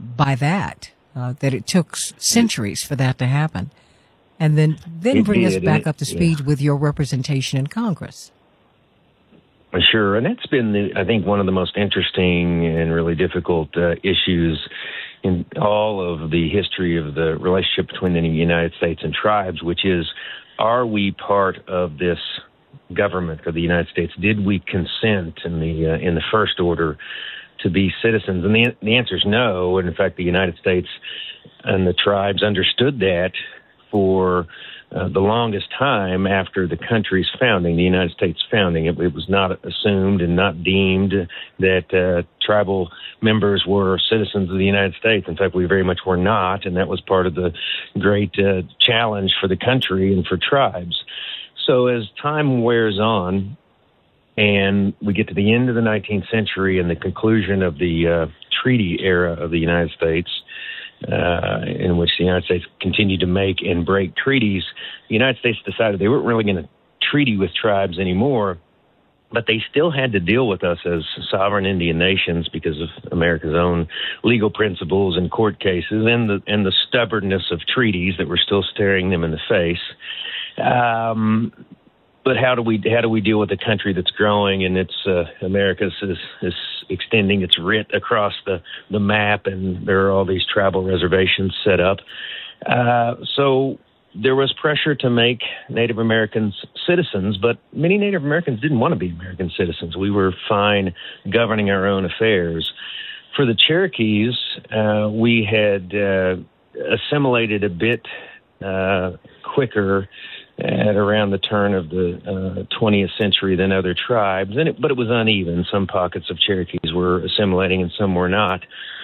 by that, that it took centuries for that to happen. And then bring us back up to speed with your representation in Congress. Sure, and it's been, I think, one of the most interesting and really difficult issues in all of the history of the relationship between the United States and tribes, which is, are we part of this government of the United States? Did we consent in the first order to be citizens? And the answer is no. And in fact, the United States and the tribes understood that for the longest time after the country's founding, the United States founding. It was not assumed and not deemed that tribal members were citizens of the United States. In fact, we very much were not, and that was part of the great challenge for the country and for tribes. So as time wears on, and we get to the end of the 19th century and the conclusion of the treaty era of the United States, in which the United States continued to make and break treaties, the United States decided they weren't really going to treaty with tribes anymore, but they still had to deal with us as sovereign Indian nations because of America's own legal principles and court cases and the stubbornness of treaties that were still staring them in the face. But how do we deal with a country that's growing and America is extending its writ across the map, and there are all these tribal reservations set up. So there was pressure to make Native Americans citizens, but many Native Americans didn't want to be American citizens. We were fine governing our own affairs. For the Cherokees, we had assimilated a bit quicker at around the turn of the 20th century than other tribes, but it was uneven. Some pockets of Cherokees were assimilating and some were not.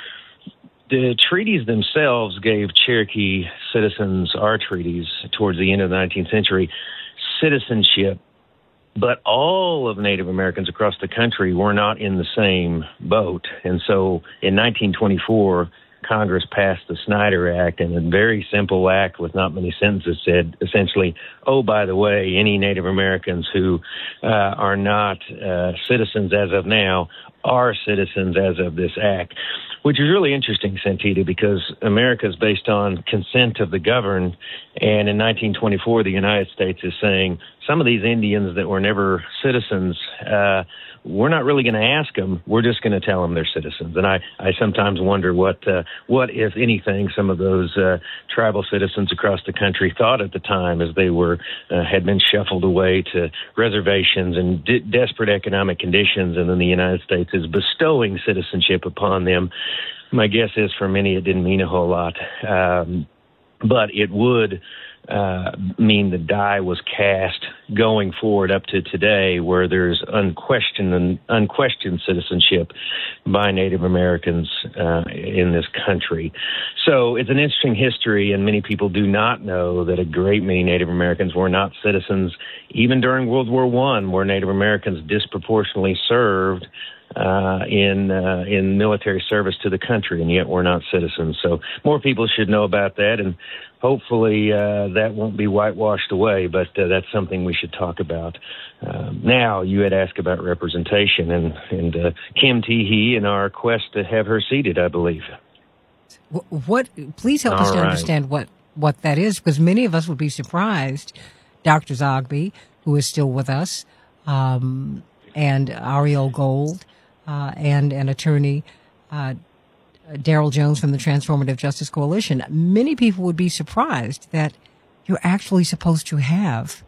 The treaties themselves gave Cherokee citizens, our treaties, towards the end of the 19th century, citizenship, but all of Native Americans across the country were not in the same boat. And so in 1924, Congress passed the Snyder Act, and a very simple act with not many sentences said, essentially, oh, by the way, any Native Americans who are not citizens as of now are citizens as of this act, which is really interesting, Santita, because America is based on consent of the governed, and in 1924, the United States is saying some of these Indians that were never citizens, we're not really going to ask them. We're just going to tell them they're citizens. And I sometimes wonder what, if anything, some of those tribal citizens across the country thought at the time as they had been shuffled away to reservations and desperate economic conditions, and then the United States is bestowing citizenship upon them. My guess is for many it didn't mean a whole lot, but it would mean the die was cast going forward up to today, where there's unquestioned citizenship by Native Americans in this country. So it's an interesting history, and many people do not know that a great many Native Americans were not citizens. Even during World War I, where Native Americans disproportionately served in military service to the country, and yet we're not citizens. So more people should know about that, and hopefully that won't be whitewashed away, but that's something we should talk about. Now, you had asked about representation, and Kim Teehee and our quest to have her seated, I believe. Please help us to understand what that is, because many of us would be surprised. Dr. Zogby, who is still with us, and Ariel Gold, and an attorney, Daryl Jones from the Transformative Justice Coalition. Many people would be surprised that you're actually supposed to have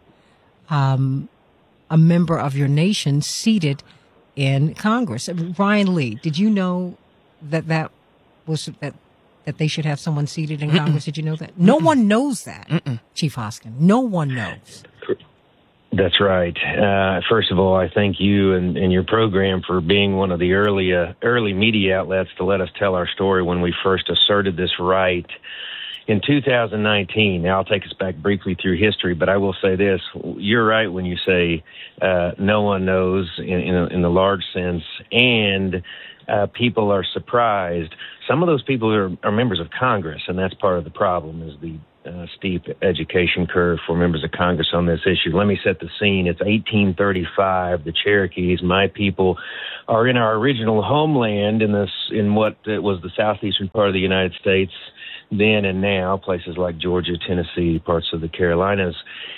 a member of your nation seated in Congress. Ryan Lee, did you know that they should have someone seated in Congress? Did you know that? No one knows that, Chief Hoskin. No one knows. That's right. First of all, I thank you and your program for being one of the early media outlets to let us tell our story when we first asserted this right in 2019. Now, I'll take us back briefly through history, but I will say this. You're right when you say no one knows in the large sense, and people are surprised. Some of those people are members of Congress, and that's part of the problem, is the steep education curve for members of Congress on this issue. Let me set the scene. It's 1835. The Cherokees, my people, are in our original homeland in what was the southeastern part of the United States then and now, places like Georgia, Tennessee, parts of the Carolinas.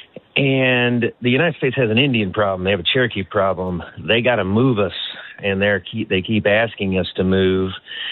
And the United States has an Indian problem. They have a Cherokee problem. They got to move us, and they keep asking us to move.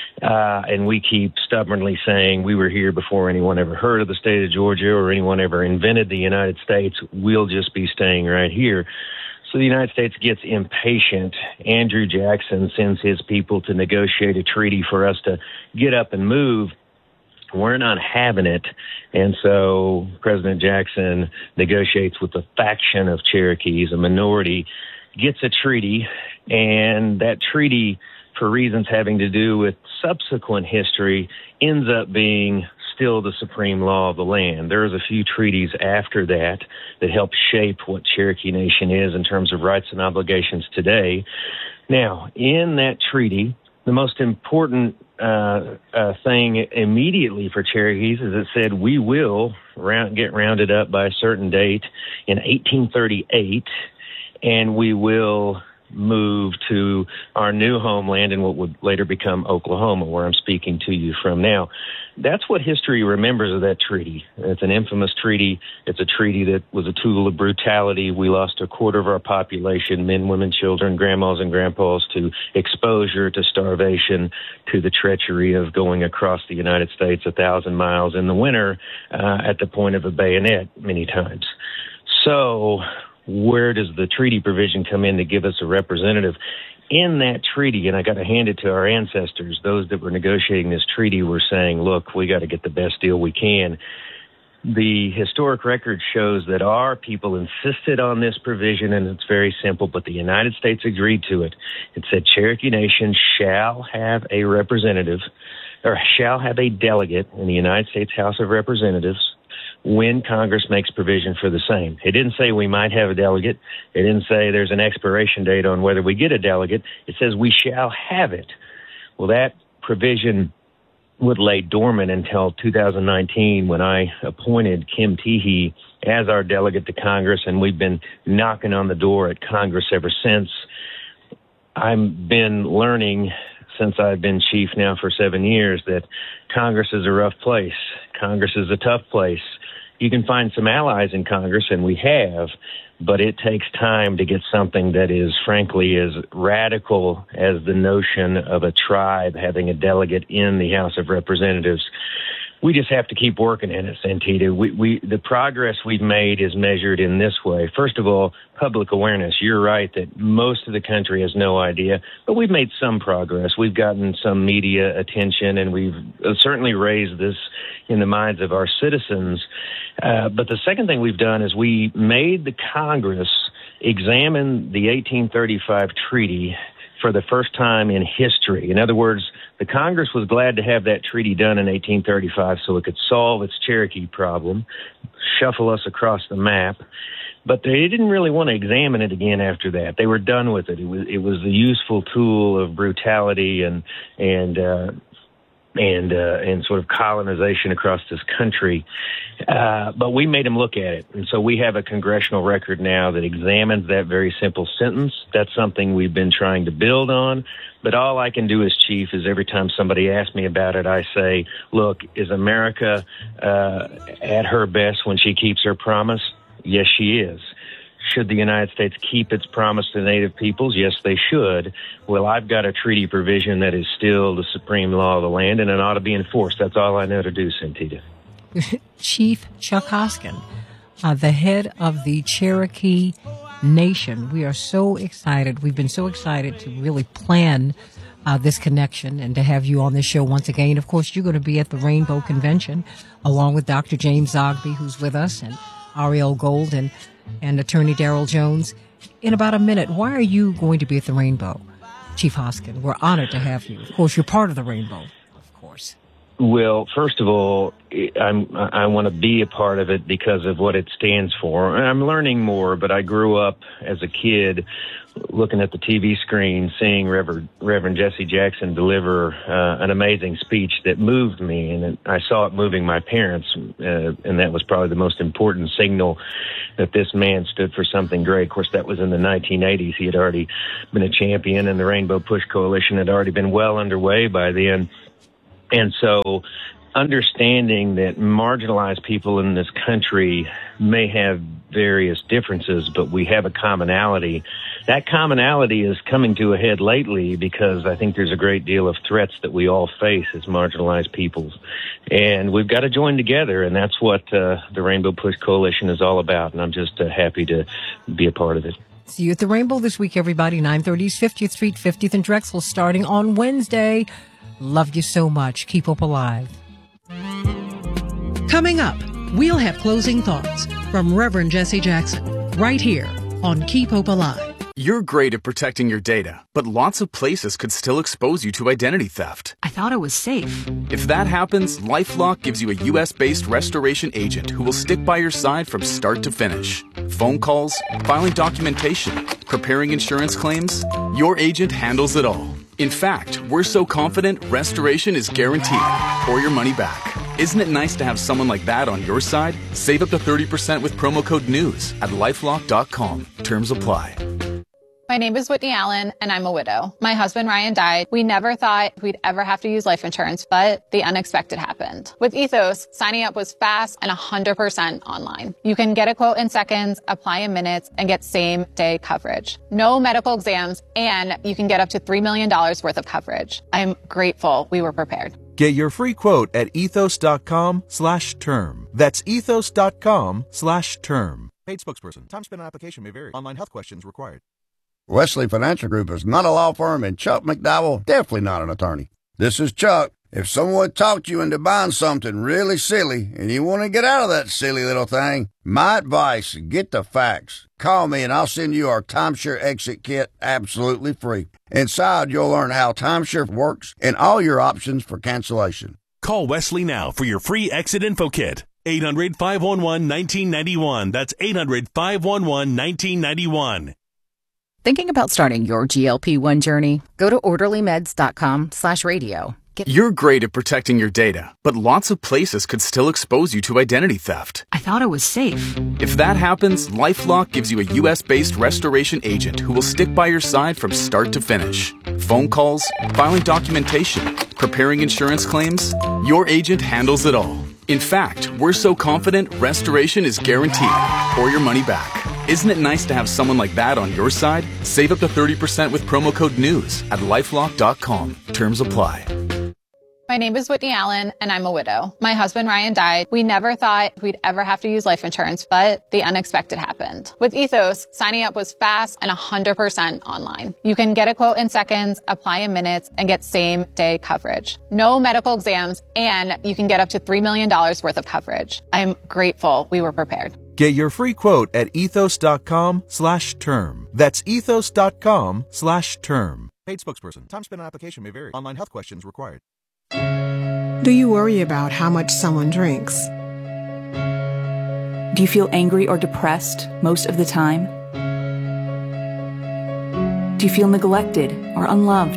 And we keep stubbornly saying we were here before anyone ever heard of the state of Georgia or anyone ever invented the United States. We'll just be staying right here. So the United States gets impatient. Andrew Jackson sends his people to negotiate a treaty for us to get up and move. We're not having it. And so President Jackson negotiates with a faction of Cherokees, a minority, gets a treaty, and that treaty, for reasons having to do with subsequent history, ends up being still the supreme law of the land. There's a few treaties after that help shape what Cherokee Nation is in terms of rights and obligations today. Now, in that treaty, the most important thing immediately for Cherokees is it said we will get rounded up by a certain date in 1838, and we will move to our new homeland in what would later become Oklahoma, where I'm speaking to you from now. That's what history remembers of that treaty. It's an infamous treaty. It's a treaty that was a tool of brutality. We lost a quarter of our population, men, women, children, grandmas and grandpas, to exposure, to starvation, to the treachery of going across the United States 1,000 miles in the winter at the point of a bayonet many times. So where does the treaty provision come in to give us a representative? In that treaty, and I got to hand it to our ancestors, those that were negotiating this treaty were saying, look, we got to get the best deal we can. The historic record shows that our people insisted on this provision, and it's very simple, but the United States agreed to it. It said Cherokee Nation shall have a representative, or shall have a delegate in the United States House of Representatives when Congress makes provision for the same. It didn't say we might have a delegate. It didn't say there's an expiration date on whether we get a delegate. It says we shall have it. Well, that provision would lay dormant until 2019 when I appointed Kim Teehee as our delegate to Congress, and we've been knocking on the door at Congress ever since. I've been learning since I've been chief now for 7 years that Congress is a rough place. Congress is a tough place. You can find some allies in Congress, and we have, but it takes time to get something that is, frankly, as radical as the notion of a tribe having a delegate in the House of Representatives. We just have to keep working at it, Santita. The progress we've made is measured in this way. First of all, public awareness. You're right that most of the country has no idea, but we've made some progress. We've gotten some media attention, and we've certainly raised this in the minds of our citizens. But the second thing we've done is we made the Congress examine the 1835 treaty for the first time in history. In other words, the Congress was glad to have that treaty done in 1835 so it could solve its Cherokee problem, shuffle us across the map. But they didn't really want to examine it again after that. They were done with it. It was a useful tool of brutality and sort of colonization across this country. But we made them look at it. And so we have a congressional record now that examines that very simple sentence. That's something we've been trying to build on. But all I can do as chief is every time somebody asks me about it, I say, look, is America at her best when she keeps her promise? Yes, she is. Should the United States keep its promise to Native peoples? Yes, they should. Well, I've got a treaty provision that is still the supreme law of the land, and it ought to be enforced. That's all I know to do, Santita. Chief Chuck Hoskin, the head of the Cherokee Nation. We are so excited. We've been so excited to really plan this connection and to have you on this show once again. Of course, you're going to be at the Rainbow Convention along with Dr. James Zogby, who's with us, and Ariel Gold and Attorney Darrell Jones. In about a minute, why are you going to be at the Rainbow, Chief Hoskin? We're honored to have you. Of course, you're part of the Rainbow, of course. Well, first of all, I want to be a part of it because of what it stands for. I'm learning more, but I grew up as a kid looking at the TV screen, seeing Reverend Jesse Jackson deliver an amazing speech that moved me, and I saw it moving my parents, and that was probably the most important signal that this man stood for something great. Of course, that was in the 1980s. He had already been a champion, and the Rainbow Push Coalition had already been well underway by then. And so understanding that marginalized people in this country may have various differences, but we have a commonality. That commonality is coming to a head lately because I think there's a great deal of threats that we all face as marginalized peoples. And we've got to join together, and that's what the Rainbow Push Coalition is all about, and I'm just happy to be a part of it. See you at the Rainbow this week, everybody. 930 East 50th Street, 50th and Drexel, starting on Wednesday. Love you so much. Keep Hope alive. Coming up, we'll have closing thoughts from Reverend Jesse Jackson right here on Keep Hope Alive. You're great at protecting your data, but lots of places could still expose you to identity theft. I thought it was safe. If that happens, LifeLock gives you a U.S.-based restoration agent who will stick by your side from start to finish. Phone calls, filing documentation, preparing insurance claims, your agent handles it all. In fact, we're so confident restoration is guaranteed or your money back. Isn't it nice to have someone like that on your side? Save up to 30% with promo code NEWS at LifeLock.com. Terms apply. My name is Whitney Allen, and I'm a widow. My husband, Ryan, died. We never thought we'd ever have to use life insurance, but the unexpected happened. With Ethos, signing up was fast and 100% online. You can get a quote in seconds, apply in minutes, and get same-day coverage. No medical exams, and you can get up to $3 million worth of coverage. I'm grateful we were prepared. Get your free quote at ethos.com/term. That's ethos.com/term. Paid spokesperson. Time spent on application may vary. Online health questions required. Wesley Financial Group is not a law firm, and Chuck McDowell definitely not an attorney. This is Chuck. If someone talked you into buying something really silly and you want to get out of that silly little thing, my advice, get the facts. Call me and I'll send you our timeshare exit kit absolutely free. Inside, you'll learn how timeshare works and all your options for cancellation. Call Wesley now for your free exit info kit. 800-511-1991. That's 800-511-1991. Thinking about starting your GLP-1 journey? Go to orderlymeds.com/radio. You're great at protecting your data, but lots of places could still expose you to identity theft. I thought it was safe. If that happens, LifeLock gives you a U.S.-based restoration agent who will stick by your side from start to finish. Phone calls, filing documentation, preparing insurance claims, your agent handles it all. In fact, we're so confident restoration is guaranteed or your money back. Isn't it nice to have someone like that on your side? Save up to 30% with promo code NEWS at LifeLock.com. Terms apply. My name is Whitney Allen, and I'm a widow. My husband, Ryan, died. We never thought we'd ever have to use life insurance, but the unexpected happened. With Ethos, signing up was fast and 100% online. You can get a quote in seconds, apply in minutes, and get same-day coverage. No medical exams, and you can get up to $3 million worth of coverage. I'm grateful we were prepared. Get your free quote at ethos.com/term. That's ethos.com/term. Paid spokesperson. Time spent on application may vary. Online health questions required. Do you worry about how much someone drinks? Do you feel angry or depressed most of the time? Do you feel neglected or unloved?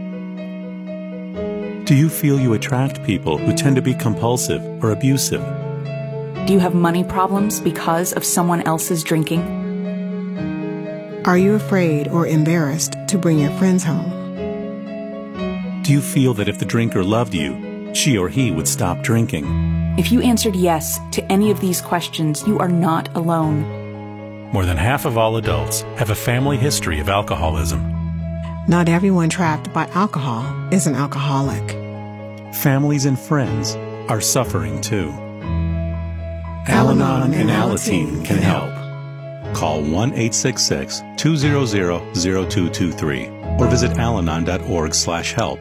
Do you feel you attract people who tend to be compulsive or abusive? Do you have money problems because of someone else's drinking? Are you afraid or embarrassed to bring your friends home? Do you feel that if the drinker loved you, she or he would stop drinking? If you answered yes to any of these questions, you are not alone. More than half of all adults have a family history of alcoholism. Not everyone trapped by alcohol is an alcoholic. Families and friends are suffering too. Al-Anon and Alateen can help. Call 1-866-200-0223 or visit alanon.org/help.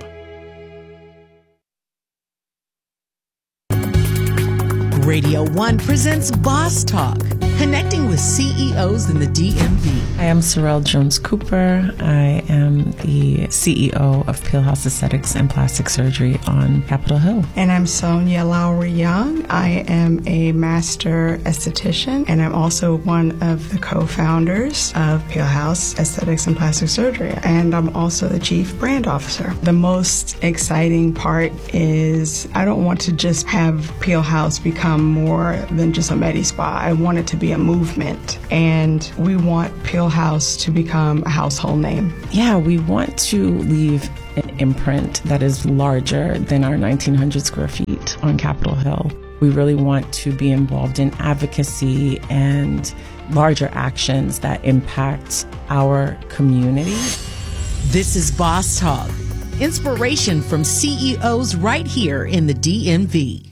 Radio 1 presents Boss Talk. connecting with CEOs in the DMV. I am Sorrel Jones Cooper. I am the CEO of Peel House Aesthetics and Plastic Surgery on Capitol Hill. And I'm Sonia Lowry Young. I am a master esthetician, and I'm also one of the co-founders of Peel House Aesthetics and Plastic Surgery. And I'm also the chief brand officer. The most exciting part is I don't want to just have Peel House become more than just a med spa. I want it to be a movement, and we want Peel House to become a household name. Yeah, we want to leave an imprint that is larger than our 1,900 square feet on Capitol Hill. We really want to be involved in advocacy and larger actions that impact our community. This is Boss Talk, inspiration from CEOs right here in the DMV.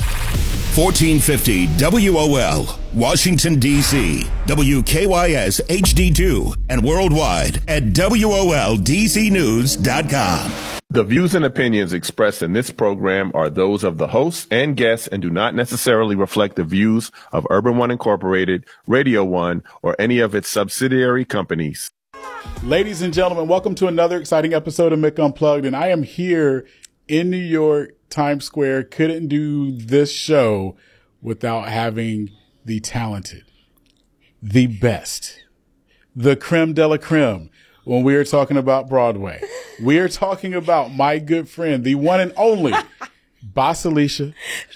1450 WOL, Washington, D.C., WKYS HD2, and worldwide at WOLDCnews.com. The views and opinions expressed in this program are those of the hosts and guests and do not necessarily reflect the views of Urban One Incorporated, Radio One, or any of its subsidiary companies. Ladies and gentlemen, welcome to another exciting episode of Mick Unplugged, and I am here in New York, Times Square. Couldn't do this show without having the talented, the best, the creme de la creme. When we are talking about Broadway, we are talking about my good friend, the one and only Boss Celicia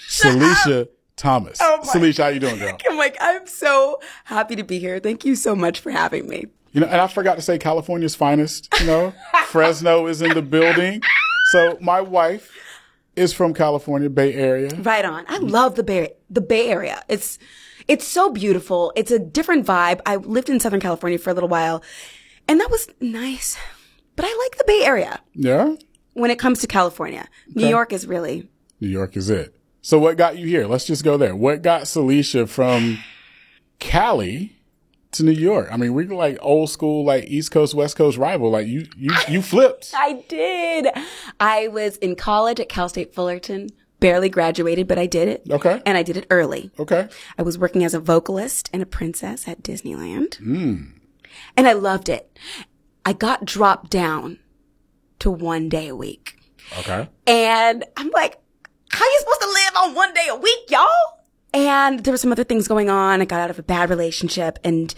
Thomas. Oh Celicia, how you doing, girl? I'm so happy to be here. Thank you so much for having me. You know, and I forgot to say California's finest, you know, Fresno is in the building. So my wife is from California, Bay Area. Right on. I love the Bay Area. It's so beautiful. It's a different vibe. I lived in Southern California for a little while, and that was nice. But I like the Bay Area. Yeah? When it comes to California. Okay. New York is really... New York is it. So what got you here? Let's just go there. What got Celicia from Cali to New York? I mean, we're like old school, like East Coast, West Coast rival. Like you flipped. I did. I was in college at Cal State Fullerton. Barely graduated, but I did it. Okay. And I did it early. Okay. I was working as a vocalist and a princess at Disneyland. Mm. And I loved it. I got dropped down to 1 day a week. Okay. And I'm like, how are you supposed to live on 1 day a week, y'all? And there were some other things going on. I got out of a bad relationship, and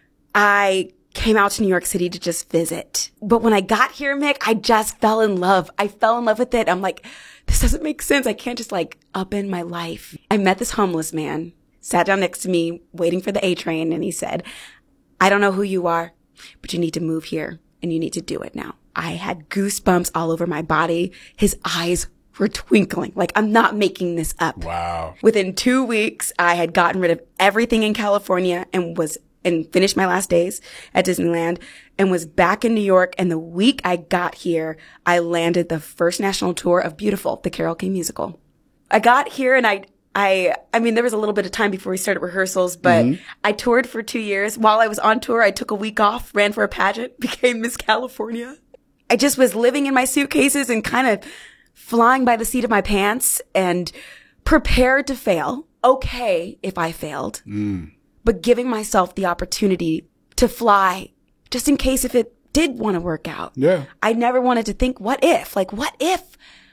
I came out to New York City to just visit. But when I got here, Mick, I just fell in love. I fell in love with it. I'm like, this doesn't make sense. I can't just like upend my life. I met this homeless man, sat down next to me, waiting for the A train, and he said, I don't know who you are, but you need to move here, and you need to do it now. I had goosebumps all over my body. His eyes were twinkling. Like, I'm not making this up. Wow. Within 2 weeks, I had gotten rid of everything in California and finished my last days at Disneyland and was back in New York. And the week I got here, I landed the first national tour of Beautiful, the Carole King musical. I got here and I mean, there was a little bit of time before we started rehearsals, but I toured for 2 years. While I was on tour, I took a week off, ran for a pageant, became Miss California. I just was living in my suitcases and kind of flying by the seat of my pants and prepared to fail. Okay if I failed, but giving myself the opportunity to fly just in case if it did want to work out. Yeah. I never wanted to think, what if? Like, what if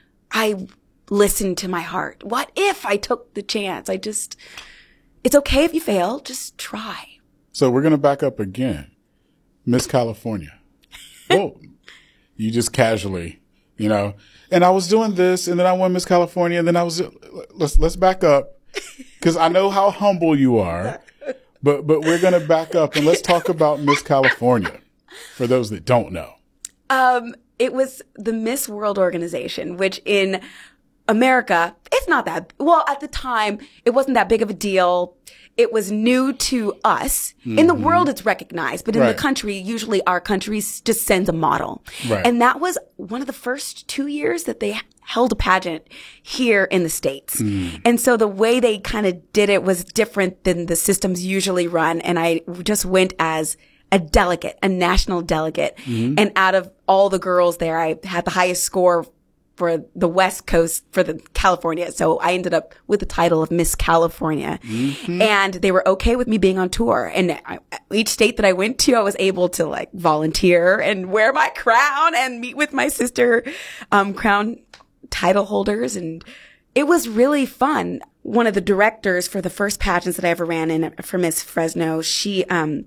I listened to my heart? What if I took the chance? It's okay if you fail, just try. So we're going to back up again. Miss California. Whoa. You just casually, you know, and I was doing this and then I won Miss California and then I was, let's back up because I know how humble you are, but we're going to back up and let's talk about Miss California for those that don't know. It was the Miss World organization, which in America, it's not that, well, at the time, it wasn't that big of a deal. It was new to us. In the world, it's recognized, but in the country, usually our country just sends a model. Right. And that was one of the first 2 years that they held a pageant here in the States. And so the way they kind of did it was different than the systems usually run. And I just went as a delegate, a national delegate. And out of all the girls there, I had the highest score for the West Coast for the California. So I ended up with the title of Miss California. Mm-hmm. And they were okay with me being on tour. And each state that I went to, I was able to like volunteer and wear my crown and meet with my sister, crown title holders. And it was really fun. One of the directors for the first pageants that I ever ran in for Miss Fresno, she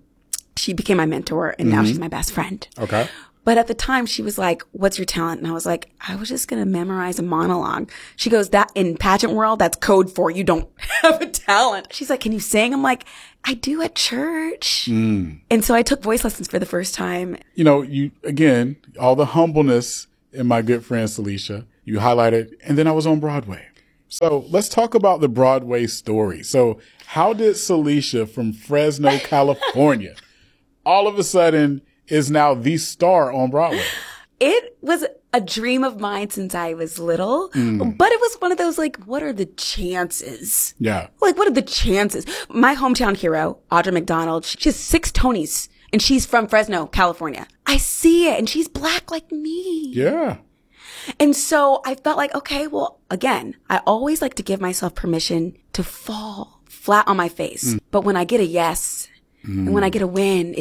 became my mentor and now she's my best friend. Okay. But at the time she was like, what's your talent? And I was like, I was just going to memorize a monologue. She goes, that in pageant world, that's code for you don't have a talent. She's like, can you sing? I'm like, I do at church. And so I took voice lessons for the first time. You know, again, all the humbleness in my good friend Celicia, you highlighted, and then I was on Broadway. So let's talk about the Broadway story. So how did Celicia from Fresno, California, all of a sudden is now the star on Broadway? It was a dream of mine since I was little, but it was one of those like, what are the chances? Yeah. Like, what are the chances? My hometown hero, Audra McDonald, she has 6 Tonys and she's from Fresno, California. I see it and she's Black like me. Yeah. And so I felt like, okay, well, again, I always like to give myself permission to fall flat on my face. But when I get a yes and when I get a win,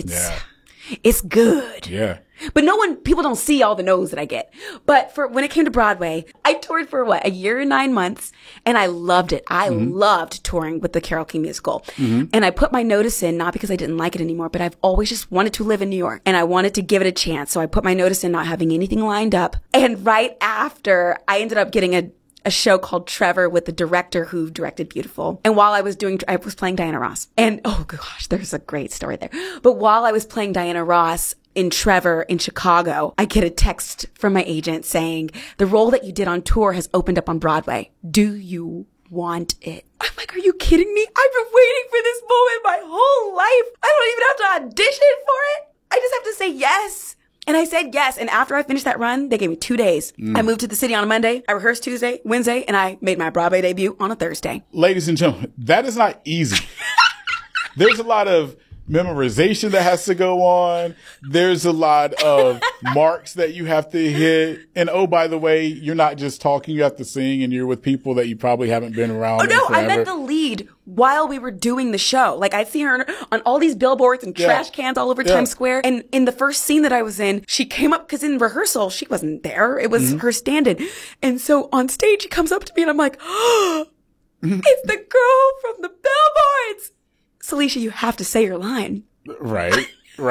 it's good. Yeah. But people don't see all the no's that I get. But when it came to Broadway, I toured for a year and 9 months and I loved it. I loved touring with the Carole King musical. And I put my notice in, not because I didn't like it anymore, but I've always just wanted to live in New York and I wanted to give it a chance. So I put my notice in, not having anything lined up. And right after, I ended up getting a show called Trevor with the director who directed Beautiful. And while I was playing Diana Ross. And oh gosh, there's a great story there. But while I was playing Diana Ross in Trevor in Chicago, I get a text from my agent saying, the role that you did on tour has opened up on Broadway. Do you want it? I'm like, are you kidding me? I've been waiting for this moment my whole life. I don't even have to audition for it. I just have to say yes. And I said yes. And after I finished that run, they gave me 2 days. I moved to the city on a Monday. I rehearsed Tuesday, Wednesday, and I made my Broadway debut on a Thursday. Ladies and gentlemen, that is not easy. There's a lot of memorization that has to go on. There's a lot of marks that you have to hit. And oh, by the way, you're not just talking, you have to sing and you're with people that you probably haven't been around. Oh no, I met the lead while we were doing the show. Like I see her on all these billboards and trash cans all over Times Square. And in the first scene that I was in, she came up because in rehearsal, she wasn't there. It was her stand-in. And so on stage, she comes up to me and I'm like, oh, it's the girl from the billboards. Celicia, you have to say your line. Right.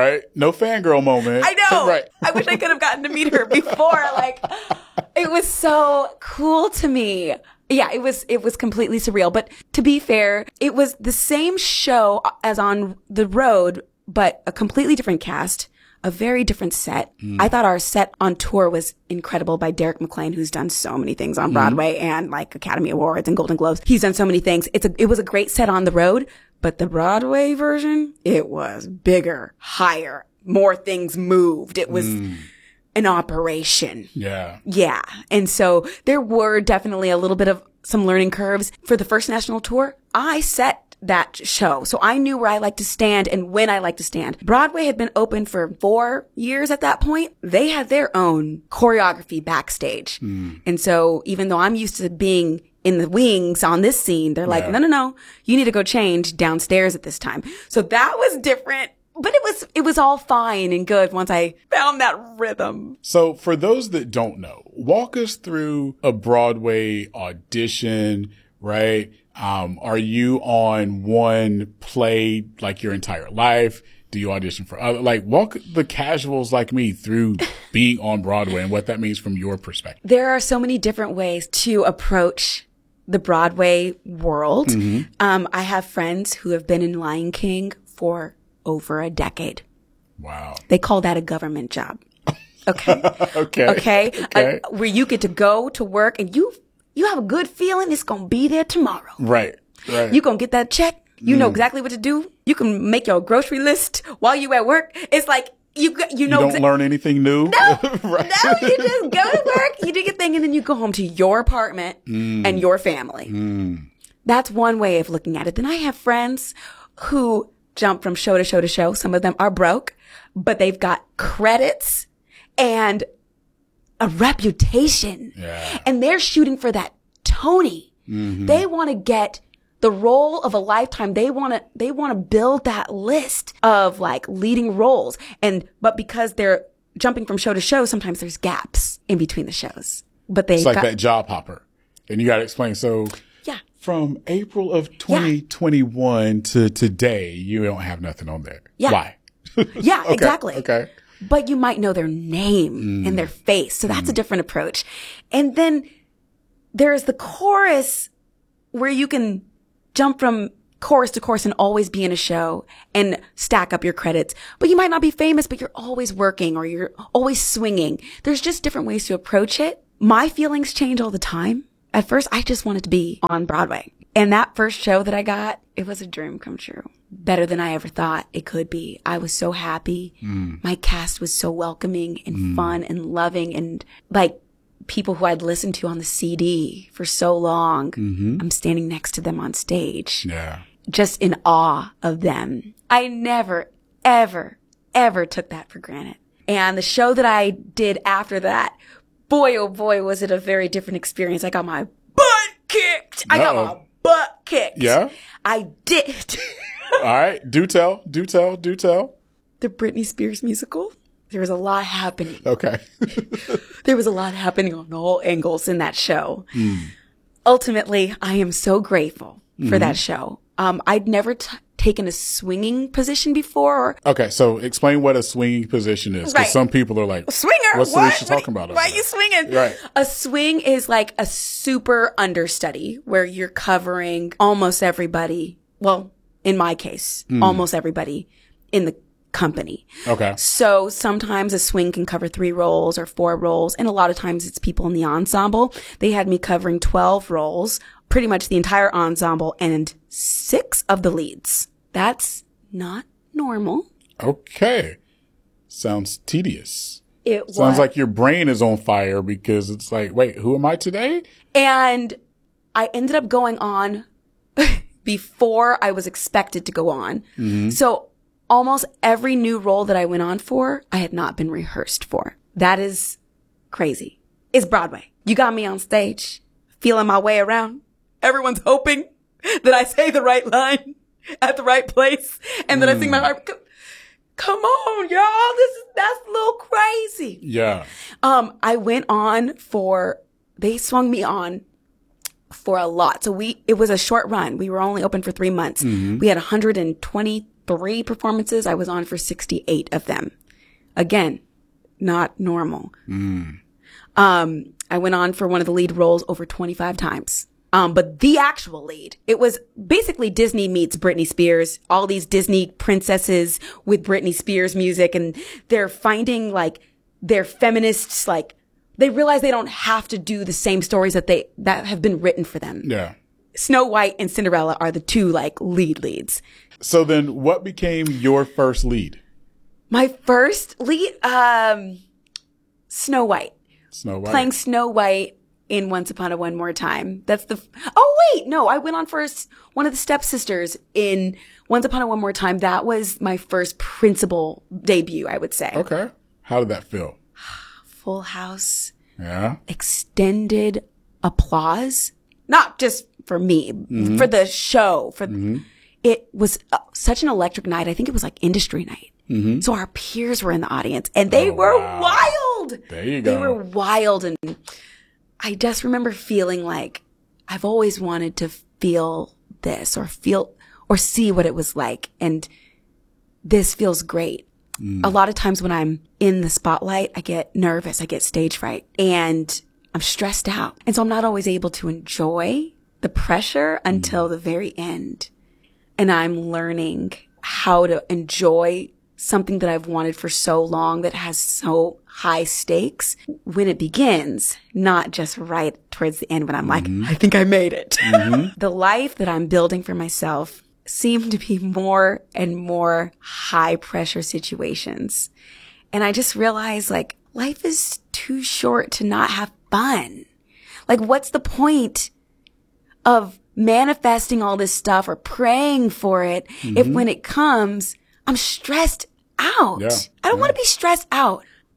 No fangirl moment. I know. Right. I wish I could have gotten to meet her before. Like, it was so cool to me. Yeah, it was completely surreal. But to be fair, it was the same show as on the road, but a completely different cast, a very different set. I thought our set on tour was incredible by Derek McLean, who's done so many things on Broadway and like Academy Awards and Golden Globes. He's done so many things. It was a great set on the road. But the Broadway version, it was bigger, higher, more things moved. It was an operation. Yeah. Yeah. And so there were definitely a little bit of some learning curves. For the first national tour, I set that show. So I knew where I like to stand and when I like to stand. Broadway had been open for 4 years at that point. They had their own choreography backstage. And so even though I'm used to being in the wings on this scene, they're like, no, you need to go change downstairs at this time. So that was different, but it was all fine and good once I found that rhythm. So for those that don't know, walk us through a Broadway audition, right? Are you on one play like your entire life? Do you audition for other? Like, walk the casuals like me through being on Broadway and what that means from your perspective. There are so many different ways to approach the Broadway world. I have friends who have been in Lion King for over a decade. Wow. They call that a government job. Okay. Okay. Where you get to go to work and you have a good feeling it's going to be there tomorrow. Right. You going to get that check. You know exactly what to do. You can make your grocery list while you at work. It's like, you know. You don't learn anything new. No, right. No, you just go to work, you do your thing, and then you go home to your apartment and your family. That's one way of looking at it. Then I have friends who jump from show to show to show. Some of them are broke, but they've got credits and a reputation. Yeah. And they're shooting for that Tony. They want to get the role of a lifetime. They want to build that list of like leading roles. But because they're jumping from show to show, sometimes there's gaps in between the shows. But it's like that job hopper. And you got to explain. So yeah, from April of 2021 to today, you don't have nothing on there. Yeah. Why? Yeah, okay. Exactly. Okay. But you might know their name and their face. So that's a different approach. And then there's the chorus where you can jump from chorus to chorus and always be in a show and stack up your credits. But you might not be famous, but you're always working or you're always swinging. There's just different ways to approach it. My feelings change all the time. At first, I just wanted to be on Broadway. And that first show that I got, it was a dream come true. Better than I ever thought it could be. I was so happy. My cast was so welcoming and fun and loving and like people who I'd listened to on the CD for so long. I'm standing next to them on stage. Yeah. Just in awe of them. I never, ever, ever took that for granted. And the show that I did after that, boy, oh boy, was it a very different experience. I got my butt kicked. I got my butt kicked. Yeah. I did. All right. Do tell. The Britney Spears musical. There was a lot happening. Okay. There was a lot happening on all angles in that show. Ultimately, I am so grateful for that show. I'd never taken a swinging position before. Okay, so explain what a swinging position is. Because some people are like, swinger? What's Alicia talking about? Why are you swinging? Right. A swing is like a super understudy where you're covering almost everybody. Well, in my case, almost everybody in the company. Okay. So sometimes a swing can cover 3 roles or 4 roles. And a lot of times it's people in the ensemble. They had me covering 12 roles, pretty much the entire ensemble and 6 of the leads. That's not normal. Okay. Sounds tedious. It sounds like your brain is on fire because it's like, wait, who am I today? And I ended up going on before I was expected to go on. So almost every new role that I went on for, I had not been rehearsed for. That is crazy. It's Broadway. You got me on stage, feeling my way around. Everyone's hoping that I say the right line at the right place and that I sing my heart. Come on, y'all. That's a little crazy. Yeah. I went on they swung me on for a lot. So it was a short run. We were only open for 3 months. We had 123 performances. I was on for 68 of them. Again, not normal. I went on for one of the lead roles over 25 times. But the actual lead, it was basically Disney meets Britney Spears, all these Disney princesses with Britney Spears music. And they're finding like they're feminists, like they realize they don't have to do the same stories that have been written for them. Yeah. Snow White and Cinderella are the 2 like leads. So then what became your first lead? My first lead, Snow White. Snow White. Playing Snow White in Once Upon a One More Time. I went on for one of the stepsisters in Once Upon a One More Time. That was my first principal debut, I would say. Okay. How did that feel? Full house. Yeah. Extended applause. Not just for me, for the show. It was such an electric night. I think it was like industry night. So our peers were in the audience and they were wild. There you go. They were wild. And I just remember feeling like I've always wanted to feel this or see what it was like. And this feels great. A lot of times when I'm in the spotlight, I get nervous. I get stage fright and I'm stressed out. And so I'm not always able to enjoy the pressure until the very end. And I'm learning how to enjoy something that I've wanted for so long that has so high stakes when it begins, not just right towards the end when I'm like, I think I made it. The life that I'm building for myself seemed to be more and more high pressure situations. And I just realized like life is too short to not have fun. Like what's the point of manifesting all this stuff or praying for it if when it comes, I'm stressed out. I don't want to be stressed out.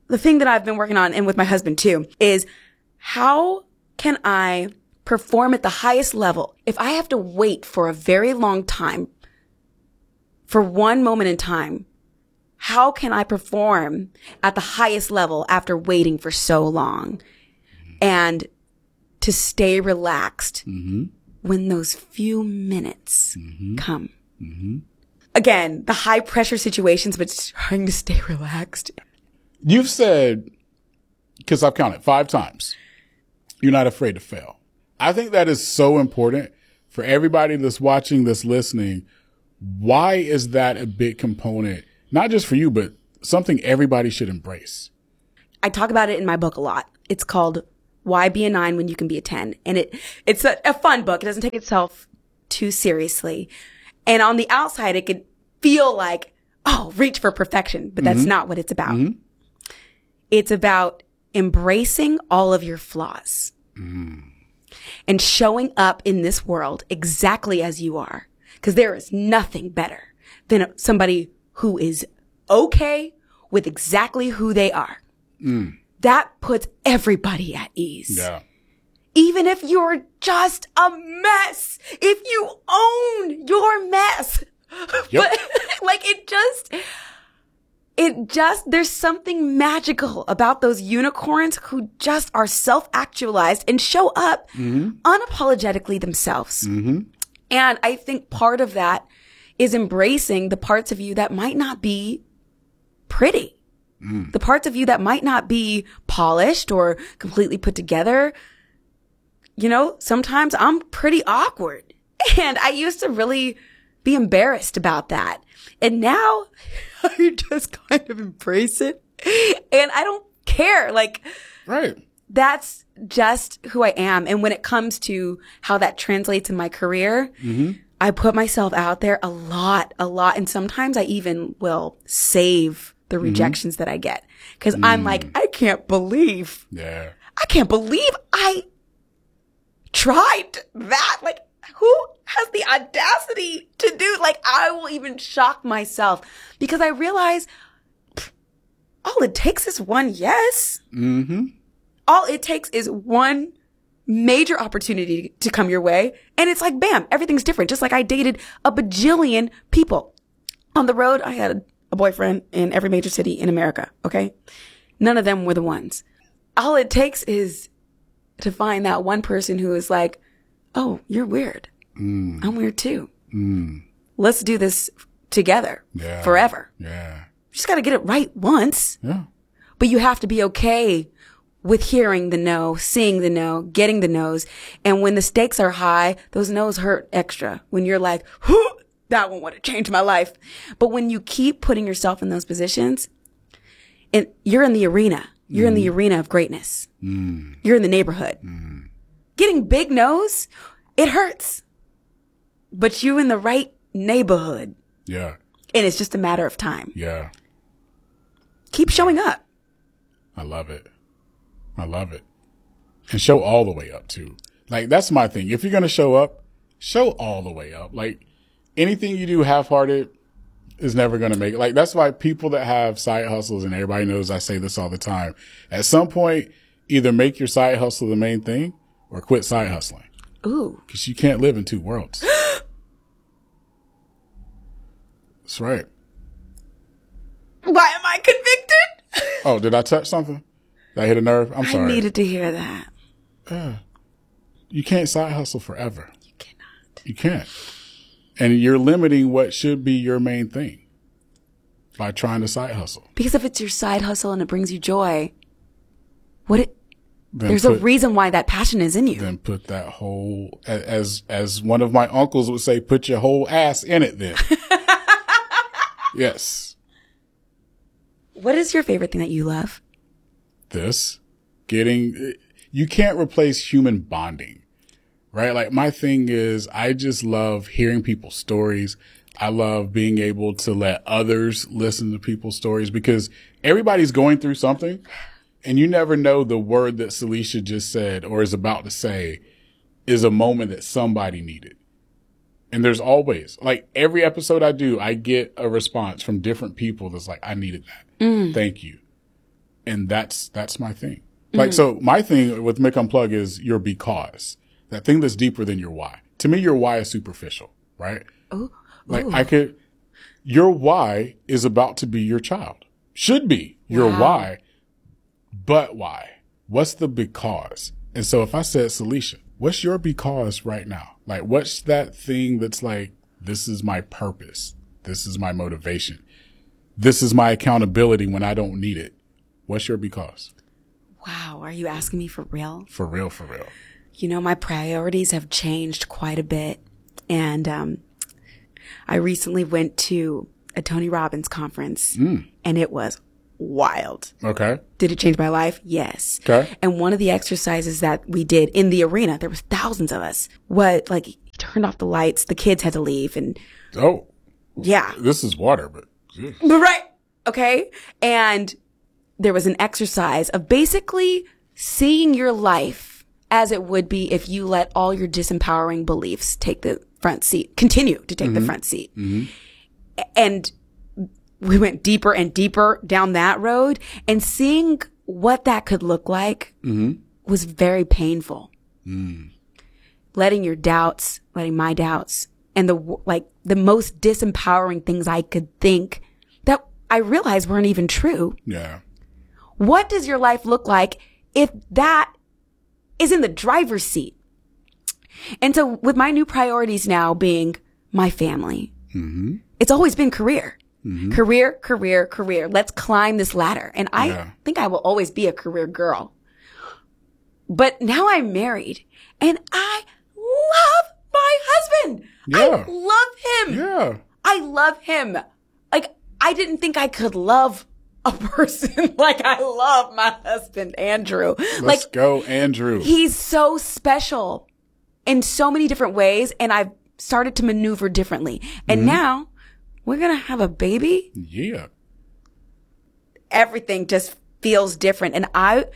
the thing that I've been working on, and with my husband too, is how can I perform at the highest level if I have to wait for a very long time for one moment in time? How can I perform at the highest level after waiting for so long? And to stay relaxed when those few minutes come. Again, the high pressure situations, but trying to stay relaxed. You've said, because I've counted 5 times, you're not afraid to fail. I think that is so important for everybody that's watching, that's listening. Why is that a big component? Not just for you, but something everybody should embrace. I talk about it in my book a lot. It's called Why Be a 9 When You Can Be a 10. And it's a fun book. It doesn't take itself too seriously. And on the outside, it could feel like, oh, reach for perfection. But that's not what it's about. It's about embracing all of your flaws and showing up in this world exactly as you are. Because there is nothing better than somebody who is okay with exactly who they are. That puts everybody at ease. Yeah. Even if you're just a mess, if you own your mess. But like there's something magical about those unicorns who just are self-actualized and show up unapologetically themselves. And I think part of that is embracing the parts of you that might not be pretty. The parts of you that might not be polished or completely put together. You know, sometimes I'm pretty awkward. And I used to really be embarrassed about that. And now I just kind of embrace it. And I don't care. Like, that's just who I am. And when it comes to how that translates in my career, I put myself out there a lot. And sometimes I even will save the rejections that I get. Cause I'm like, I can't believe I tried that. Like, who has the audacity to do, like, I will even shock myself because I realize all it takes is one yes. All it takes is one major opportunity to come your way. And it's like, bam, everything's different. Just like I dated a bajillion people on the road. I had a boyfriend in every major city in America. Okay. None of them were the ones. All it takes is to find that one person who is like, oh, you're weird. I'm weird too. Let's do this together forever. You just got to get it right once. But you have to be okay with hearing the no, seeing the no, getting the no's. And when the stakes are high, those no's hurt extra. When you're like, that one would have changed my life. But when you keep putting yourself in those positions, and you're in the arena, you're in the arena of greatness. You're in the neighborhood. Getting big no's, it hurts. But you in the right neighborhood. And it's just a matter of time. Keep showing up. I love it. And show all the way up too. Like, that's my thing. If you're going to show up, show all the way up. Like, anything you do half-hearted is never going to make it. Like, that's why people that have side hustles, and everybody knows I say this all the time, at some point, either make your side hustle the main thing or quit side hustling. Ooh. Because you can't live in two worlds. That's right. Why am I convicted? Oh, did I touch something? Did I hit a nerve? I'm sorry. I needed to hear that. You can't side hustle forever. You cannot. You can't. And you're limiting what should be your main thing by trying to side hustle. Because if it's your side hustle and it brings you joy, there's a reason why that passion is in you. Then put that whole, as one of my uncles would say, put your whole ass in it then. Yes. What is your favorite thing that you love? You can't replace human bonding, right? Like, my thing is, I just love hearing people's stories. I love being able to let others listen to people's stories because everybody's going through something and you never know the word that Celicia just said or is about to say is a moment that somebody needed. And there's always, like, every episode I do, I get a response from different people that's like, I needed that. Thank you. And that's my thing. Like, so my thing with Mick Unplug is your because. That thing that's deeper than your why. To me, your why is superficial, right? Ooh. Like your why is about to be your child. Should be your why, but why? What's the because? And so if I said, Celicia, what's your because right now? Like, what's that thing that's like, this is my purpose. This is my motivation. This is my accountability when I don't need it. What's your because? Wow. Are you asking me for real? For real, for real. You know, my priorities have changed quite a bit. And I recently went to a Tony Robbins conference and it was wild. Okay. Did it change my life? Yes. Okay. And one of the exercises that we did in the arena, there was thousands of us, he turned off the lights, the kids had to leave and. Oh. Yeah. This is water, but. Right. Okay. And there was an exercise of basically seeing your life as it would be if you let all your disempowering beliefs take the front seat, continue to take the front seat. And we went deeper and deeper down that road, and seeing what that could look like was very painful. Letting my doubts and the most disempowering things I could think that I realized weren't even true. Yeah. What does your life look like if that is in the driver's seat? And so with my new priorities now being my family, it's always been career. Career. Let's climb this ladder. And I think I will always be a career girl. But now I'm married and I love my husband. Yeah. I love him. Yeah. I love him. Like, I didn't think I could love a person like I love my husband, Andrew. Let's go, Andrew. He's so special in so many different ways, and I've started to maneuver differently. And now we're going to have a baby. Yeah. Everything just feels different. And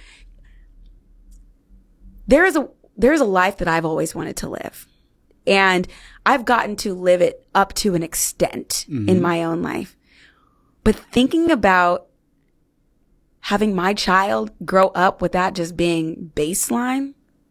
there is a life that I've always wanted to live. And I've gotten to live it up to an extent in my own life. But thinking about having my child grow up with that just being baseline,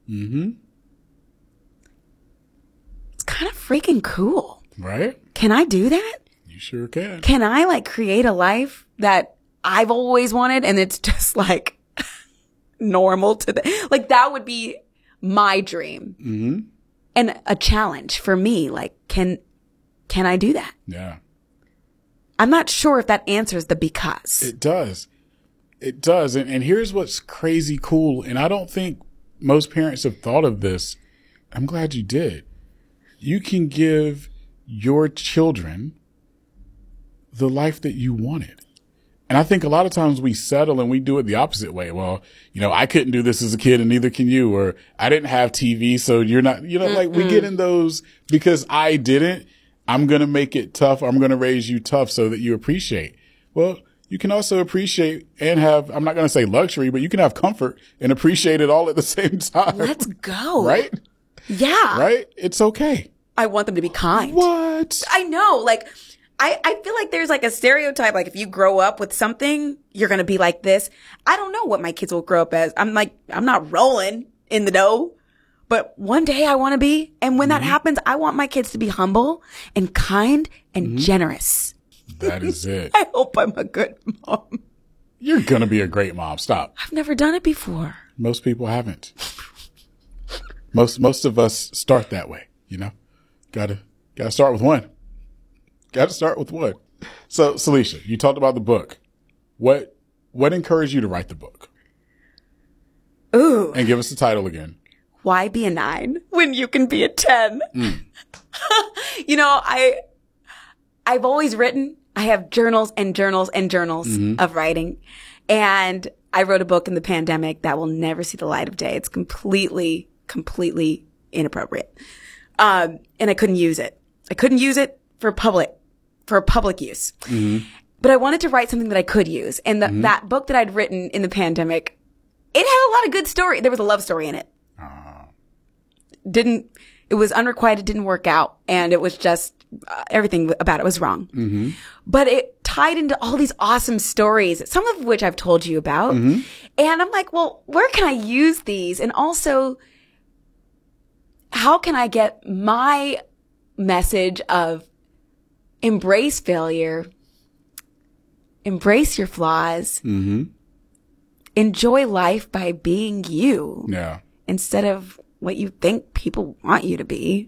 it's kind of freaking cool. Right? Can I do that? You sure can. Can I create a life that I've always wanted and it's just normal to that would be my dream. And a challenge for me. Can I do that? Yeah. I'm not sure if that answers the because. It does. It does. And here's what's crazy cool. And I don't think most parents have thought of this. I'm glad you did. You can give your children the life that you wanted. And I think a lot of times we settle and we do it the opposite way. Well, I couldn't do this as a kid and neither can you, or I didn't have TV. So you're not, we get in those because I didn't. I'm going to make it tough. I'm going to raise you tough so that you appreciate. Well, you can also appreciate and have, I'm not going to say luxury, but you can have comfort and appreciate it all at the same time. Let's go. Right? Yeah. Right? It's okay. I want them to be kind. What? I know. I feel like there's a stereotype, if you grow up with something, you're going to be like this. I don't know what my kids will grow up as. I'm not rolling in the dough, but one day I want to be. And when that happens, I want my kids to be humble and kind and generous. That is it. I hope I'm a good mom. You're going to be a great mom. Stop. I've never done it before. Most people haven't. Most of us start that way, Gotta start with one. Got to start with one. So, Celicia, you talked about the book. What encouraged you to write the book? Ooh. And give us the title again. Why be a 9 when you can be a 10? I've always written. I have journals and journals and journals of writing. And I wrote a book in the pandemic that will never see the light of day. It's completely inappropriate. And I couldn't use it. I couldn't use it for public use. But I wanted to write something that I could use. And that book that I'd written in the pandemic, it had a lot of good story. There was a love story in it. It was unrequited, didn't work out. And it was just, everything about it was wrong. But it tied into all these awesome stories, some of which I've told you about. And I'm like, well, where can I use these? And also, how can I get my message of embrace failure, embrace your flaws, enjoy life by being you instead of what you think people want you to be?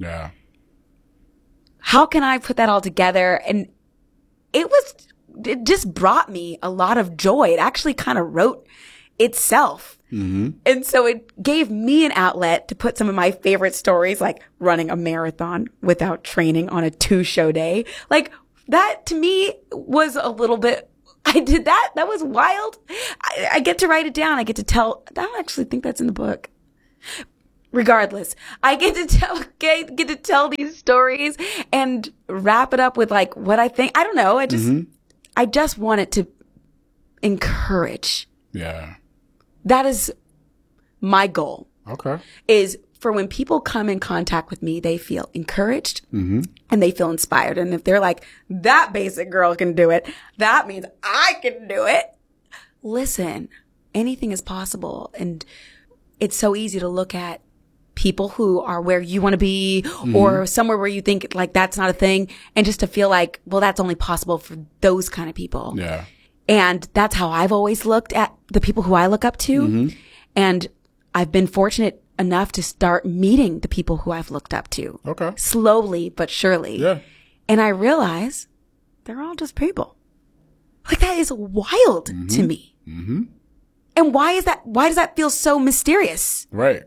How can I put that all together? And it just brought me a lot of joy. It actually kind of wrote itself. And so it gave me an outlet to put some of my favorite stories, like running a marathon without training on a 2-show day. Like that to me was a little bit, I did that. That was wild. I get to write it down. I get to tell, I don't actually think that's in the book. Regardless, I get to tell these stories and wrap it up with like what I think. I don't know. I just want it to encourage. That is my goal. Is for when people come in contact with me, they feel encouraged and they feel inspired. And if they're like, that basic girl can do it, that means I can do it. Listen, anything is possible. And it's so easy to look at people who are where you want to be or somewhere where you think like that's not a thing. And just to feel like, well, that's only possible for those kind of people. And that's how I've always looked at the people who I look up to. And I've been fortunate enough to start meeting the people who I've looked up to. Slowly but surely. And I realize they're all just people. Like that is wild to me. And why is that? Why does that feel so mysterious? Right.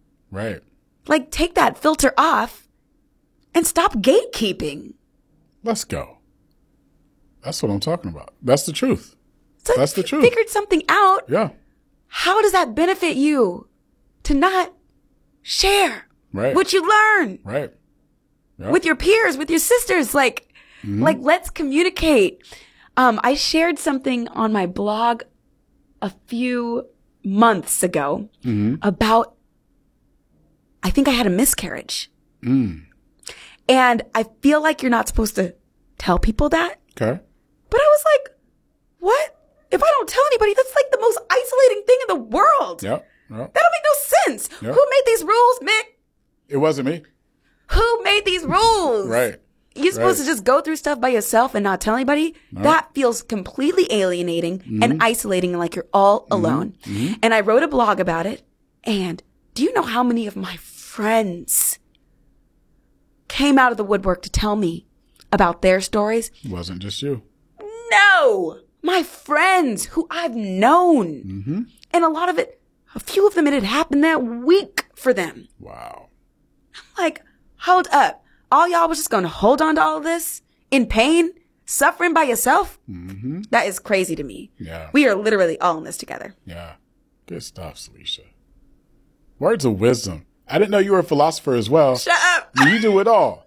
Like take that filter off and stop gatekeeping. Let's go. That's what I'm talking about. That's the truth. So that's the truth. Figured something out. How does that benefit you to not share what you learn? With your peers, with your sisters, like let's communicate. I shared something on my blog a few months ago about, I think I had a miscarriage. And I feel like you're not supposed to tell people that. But I was like, what? If I don't tell anybody, that's like the most isolating thing in the world. That'll make no sense. Who made these rules, Mick? It wasn't me. Who made these rules? You're supposed to just go through stuff by yourself and not tell anybody? That feels completely alienating and isolating, like you're all alone. And I wrote a blog about it. And do you know how many of my friends came out of the woodwork to tell me about their stories? It wasn't just you. No! My friends who I've known. And a few of them, it had happened that week for them. Wow. I'm like, hold up. All y'all was just going to hold on to all of this in pain, suffering by yourself? That is crazy to me. We are literally all in this together. Good stuff, Celicia. Words of wisdom. I didn't know you were a philosopher as well. Shut up. You do it all.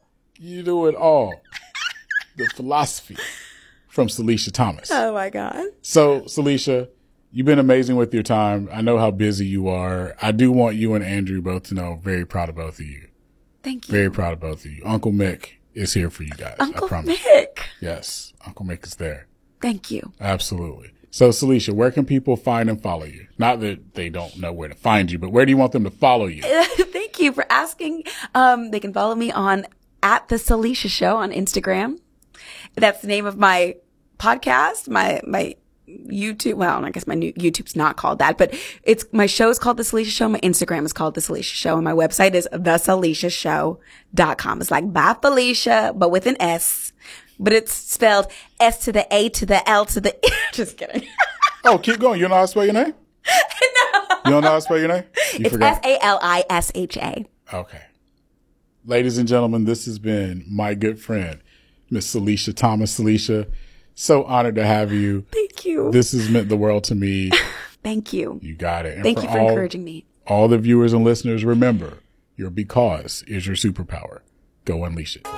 The philosophy from Celicia Thomas. Oh my God. So, Celicia, you've been amazing with your time. I know how busy you are. I do want you and Andrew both to know, very proud of both of you. Thank you. Very proud of both of you. Uncle Mick is here for you guys. Uncle I promise. Mick. Yes. Uncle Mick is there. Thank you. Absolutely. So, Celicia, where can people find and follow you? Not that they don't know where to find you, but where do you want them to follow you? Thank you for asking. They can follow me on @The Celicia Show on Instagram. That's the name of my podcast, my YouTube. Well, I guess my new YouTube's not called that, but my show is called The Celicia Show. My Instagram is called The Celicia Show, and my website is theceliciashow.com. It's like by Felicia, but with an S. But it's spelled S to the A to the L to the E. Just kidding. Oh, keep going. You don't know how to spell your name? No. You don't know how to spell your name? It's SALISHA. Okay. Ladies and gentlemen, this has been my good friend, Miss Celicia Thomas. Celicia, so honored to have you. Thank you. This has meant the world to me. Thank you. You got it. And Thank you for encouraging me. All the viewers and listeners, remember, your because is your superpower. Go unleash it.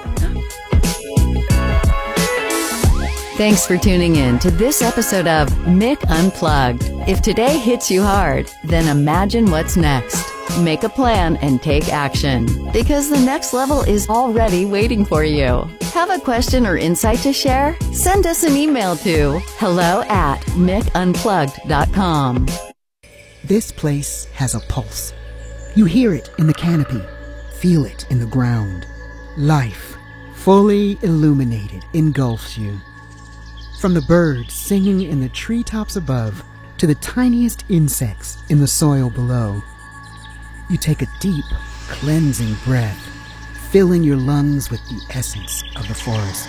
Thanks for tuning in to this episode of Mick Unplugged. If today hits you hard, then imagine what's next. make a plan, and take action. Because the next level is already waiting for you. Have a question or insight to share? Send us an email to hello@micunplugged.com. This place has a pulse. You hear it in the canopy, feel it in the ground. Life, fully illuminated, engulfs you. From the birds singing in the treetops above to the tiniest insects in the soil below. You take a deep, cleansing breath, filling your lungs with the essence of the forest.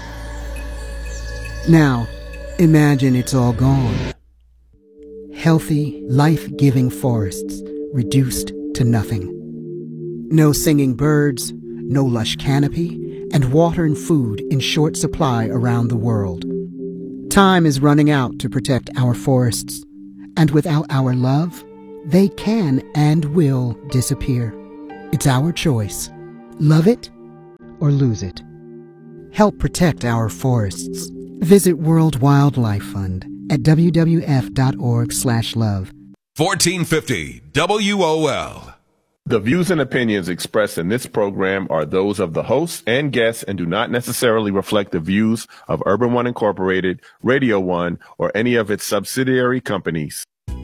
Now, imagine it's all gone. Healthy, life-giving forests reduced to nothing. No singing birds, no lush canopy, and water and food in short supply around the world. Time is running out to protect our forests, and without our love, they can and will disappear. It's our choice. Love it or lose it. Help protect our forests. Visit World Wildlife Fund at wwf.org/love. 1450 WOL. The views and opinions expressed in this program are those of the hosts and guests and do not necessarily reflect the views of Urban One Incorporated, Radio One, or any of its subsidiary companies.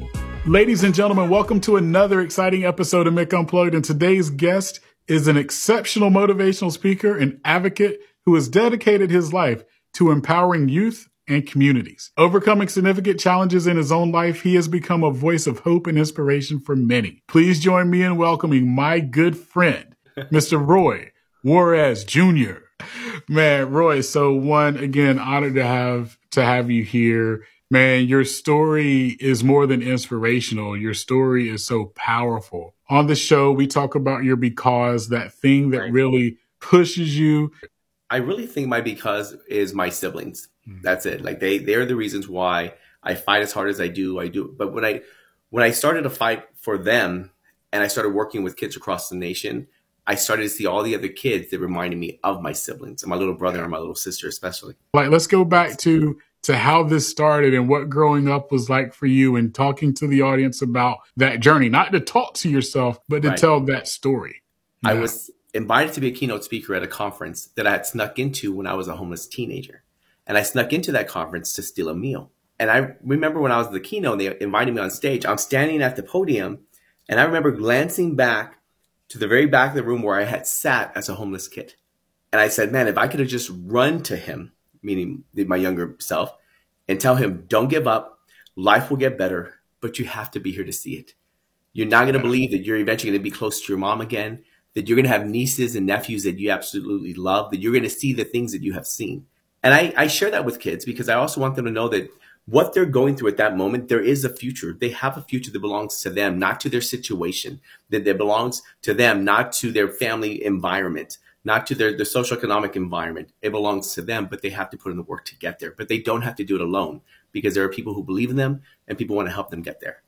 Ladies and gentlemen, welcome to another exciting episode of Mick Unplugged. And today's guest is an exceptional motivational speaker and advocate who has dedicated his life to empowering youth and communities. Overcoming significant challenges in his own life, he has become a voice of hope and inspiration for many. Please join me in welcoming my good friend, Mr. Roy Juarez Jr. Man, Roy, so again, honored to have you here. Man, your story is more than inspirational. Your story is so powerful. On the show, we talk about your because, that thing that really pushes you. I really think my because is my siblings. That's it. Like they're the reasons why I fight as hard as I do. But when I started to fight for them and I started working with kids across the nation, I started to see all the other kids that reminded me of my siblings and my little brother and my little sister, especially. Like, let's go back to how this started and what growing up was like for you and talking to the audience about that journey, not to talk to yourself, but to tell that story. Yeah. I was invited to be a keynote speaker at a conference that I had snuck into when I was a homeless teenager. And I snuck into that conference to steal a meal. And I remember when I was at the keynote, they invited me on stage. I'm standing at the podium, and I remember glancing back to the very back of the room where I had sat as a homeless kid. And I said, man, if I could have just run to him, meaning my younger self, and tell him, don't give up. Life will get better, but you have to be here to see it. You're not going to believe that you're eventually going to be close to your mom again, that you're going to have nieces and nephews that you absolutely love, that you're going to see the things that you have seen. And I share that with kids because I also want them to know that what they're going through at that moment, there is a future. They have a future that belongs to them, not to their situation, that belongs to them, not to their family environment, not to their socioeconomic environment. It belongs to them, but they have to put in the work to get there. But they don't have to do it alone because there are people who believe in them and people want to help them get there.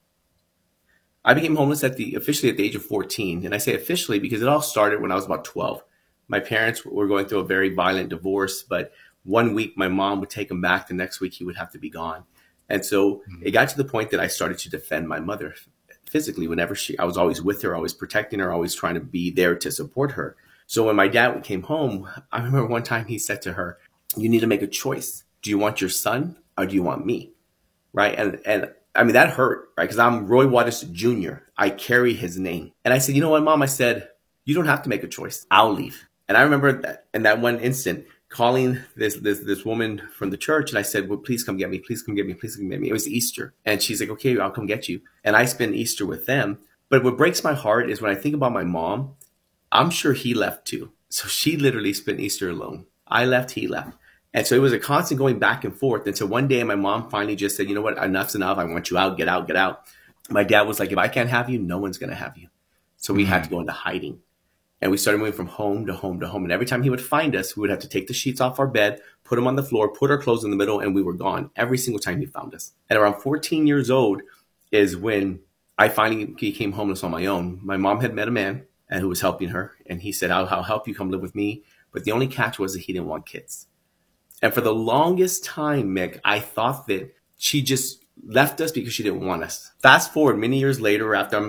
I became homeless officially at the age of 14. And I say officially because it all started when I was about 12. My parents were going through a very violent divorce, but one week my mom would take him back. The next week he would have to be gone. And so it got to the point that I started to defend my mother physically whenever I was always with her, always protecting her, always trying to be there to support her. So when my dad came home, I remember one time he said to her, you need to make a choice. Do you want your son or do you want me? Right. And I mean, that hurt, right? Because I'm Roy Juarez Jr. I carry his name. And I said, you know what, Mom? I said, you don't have to make a choice. I'll leave. And I remember that in that one instant, calling this woman from the church. And I said, well, please come get me. Please come get me. Please come get me. It was Easter. And she's like, okay, I'll come get you. And I spent Easter with them. But what breaks my heart is when I think about my mom, I'm sure he left too. So she literally spent Easter alone. I left, he left. And so it was a constant going back and forth. And so one day my mom finally just said, you know what, enough's enough. I want you out, get out, get out. My dad was like, if I can't have you, no one's going to have you. So we had to go into hiding. And we started moving from home to home to home. And every time he would find us, we would have to take the sheets off our bed, put them on the floor, put our clothes in the middle, and we were gone every single time he found us. And around 14 years old is when I finally became homeless on my own. My mom had met a man who was helping her. And he said, I'll help you come live with me. But the only catch was that he didn't want kids. And for the longest time, Mick, I thought that she just left us because she didn't want us. Fast forward many years later, after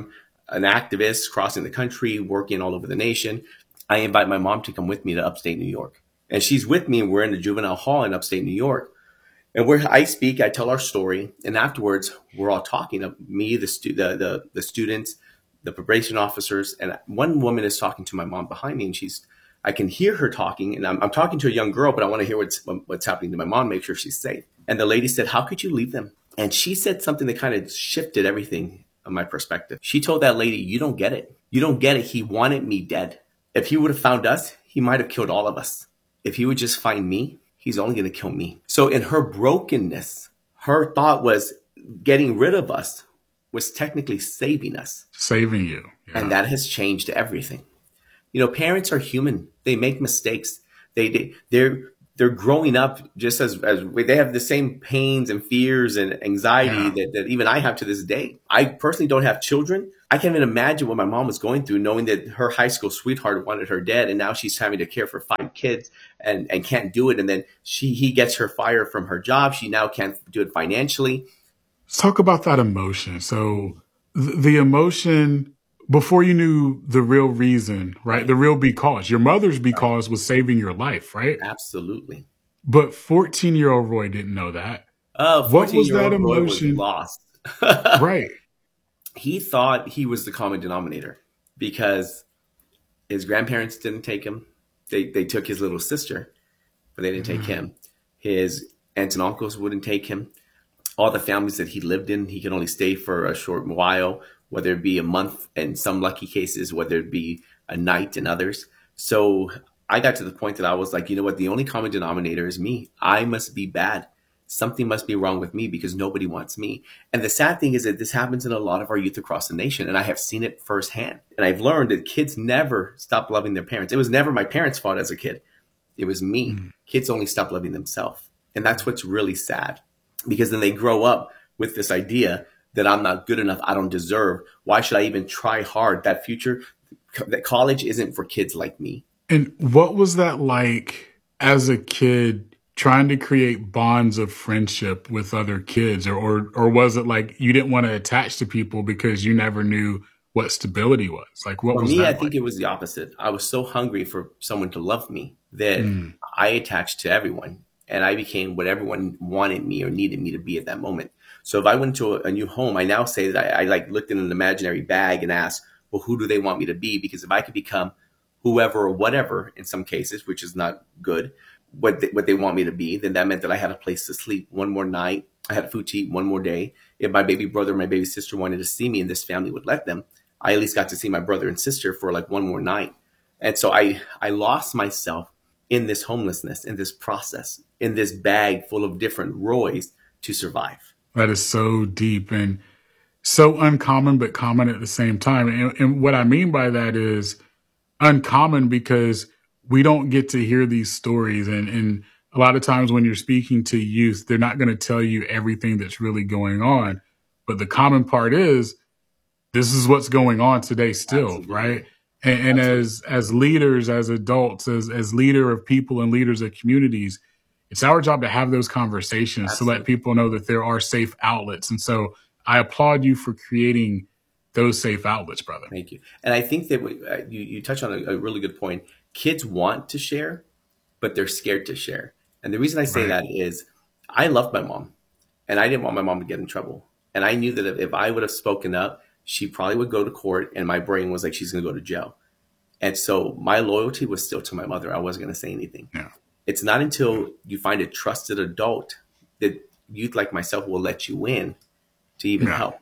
an activist crossing the country, working all over the nation. I invite my mom to come with me to upstate New York. And she's with me, and we're in the juvenile hall in upstate New York. And where I speak, I tell our story, and afterwards we're all talking. Me, the students, the probation officers, and one woman is talking to my mom behind me, and I can hear her talking, and I'm talking to a young girl, but I want to hear what's happening to my mom, make sure she's safe. And the lady said, "How could you leave them?" And she said something that kind of shifted everything on my perspective. She told that lady, "You don't get it. You don't get it. He wanted me dead. If he would have found us, he might have killed all of us. If he would just find me, he's only going to kill me." So in her brokenness, her thought was getting rid of us was technically saving us. Saving you. Yeah. And that has changed everything. You know, parents are human. They make mistakes. They're growing up just as they have the same pains and fears and anxiety that even I have to this day. I personally don't have children. I can't even imagine what my mom was going through, knowing that her high school sweetheart wanted her dead, and now she's having to care for 5 kids and can't do it. And then he gets her fired from her job. She now can't do it financially. Let's talk about that emotion. So the emotion before you knew the real reason, right? The real because. Your mother's because was saving your life, right? Absolutely. But 14-year-old Roy didn't know that. What was that emotion? Roy was lost. Right. He thought he was the common denominator because his grandparents didn't take him. They took his little sister, but they didn't take him. His aunts and uncles wouldn't take him. All the families that he lived in, he could only stay for a short while, whether it be a month in some lucky cases, whether it be a night in others. So I got to the point that I was like, you know what? The only common denominator is me. I must be bad. Something must be wrong with me because nobody wants me. And the sad thing is that this happens in a lot of our youth across the nation. And I have seen it firsthand. And I've learned that kids never stop loving their parents. It was never my parents' fault as a kid. It was me. Kids only stop loving themselves. And that's what's really sad, because then they grow up with this idea that I'm not good enough. I don't deserve. Why should I even try hard? That future, that college isn't for kids like me. And what was that like as a kid, trying to create bonds of friendship with other kids? Or was it like you didn't want to attach to people because you never knew what stability was? Like, what was that like? I think it was the opposite. I was so hungry for someone to love me that I attached to everyone. And I became what everyone wanted me or needed me to be at that moment. So if I went to a new home, I now say that I like looked in an imaginary bag and asked, well, who do they want me to be? Because if I could become whoever or whatever in some cases, which is not good, what they want me to be, then that meant that I had a place to sleep one more night. I had food to eat one more day. If my baby brother or my baby sister wanted to see me and this family would let them, I at least got to see my brother and sister for like one more night. And so I lost myself in this homelessness, in this process, in this bag full of different Roys to survive. That is so deep and so uncommon, but common at the same time. And what I mean by that is uncommon because we don't get to hear these stories. And a lot of times when you're speaking to youth, they're not going to tell you everything that's really going on. But the common part is this is what's going on today still, Absolutely. Right? And as leaders, as adults, as leader of people and leaders of communities, it's our job to have those conversations Absolutely. To let people know that there are safe outlets. And so I applaud you for creating those safe outlets, brother. Thank you. And I think that you touch on a really good point. Kids want to share, but they're scared to share. And the reason I say that is I loved my mom and I didn't want my mom to get in trouble. And I knew that if I would have spoken up, she probably would go to court and my brain was like, she's going to go to jail. And so my loyalty was still to my mother. I wasn't going to say anything. Yeah. It's not until you find a trusted adult that youth like myself will let you in to even help.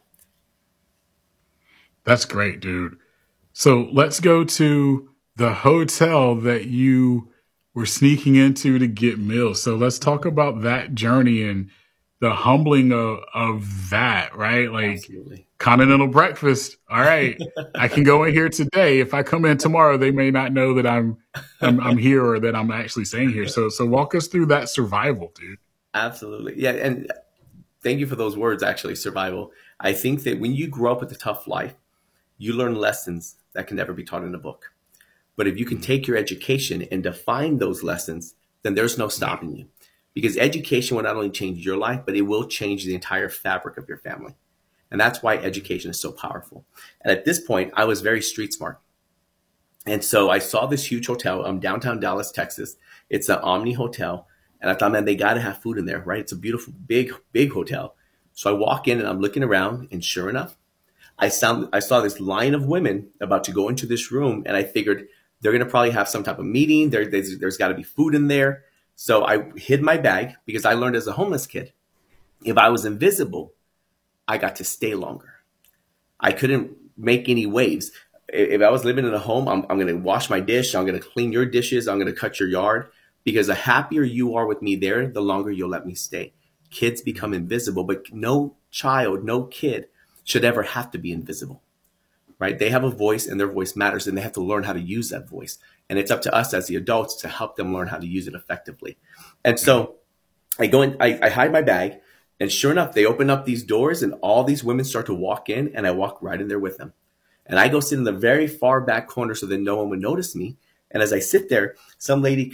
That's great, dude. So let's go to the hotel that you were sneaking into to get meals. So let's talk about that journey and the humbling of that, right? Like Absolutely. Continental breakfast. All right, I can go in here today. If I come in tomorrow, they may not know that I'm here or that I'm actually staying here. So walk us through that survival, dude. Absolutely. Yeah. And thank you for those words, actually, survival. I think that when you grow up with a tough life, you learn lessons that can never be taught in a book. But if you can take your education and define those lessons, then there's no stopping you. Because education will not only change your life, but it will change the entire fabric of your family. And that's why education is so powerful. And at this point, I was very street smart. And so I saw this huge hotel, downtown Dallas, Texas. It's an Omni Hotel. And I thought, man, they got to have food in there, right? It's a beautiful, big hotel. So I walk in and I'm looking around, and sure enough, I saw this line of women about to go into this room, and I figured they're going to probably have some type of meeting. There's got to be food in there. So I hid my bag because I learned as a homeless kid, if I was invisible, I got to stay longer. I couldn't make any waves. If I was living in a home, I'm going to wash my dish. I'm going to clean your dishes. I'm going to cut your yard, because the happier you are with me there, the longer you'll let me stay. Kids become invisible, but no child, no kid should ever have to be invisible, right? They have a voice, and their voice matters, and they have to learn how to use that voice. And it's up to us as the adults to help them learn how to use it effectively. And so I go in, I hide my bag, and sure enough, they open up these doors, and all these women start to walk in, and I walk right in there with them. And I go sit in the very far back corner so that no one would notice me. And as I sit there, some lady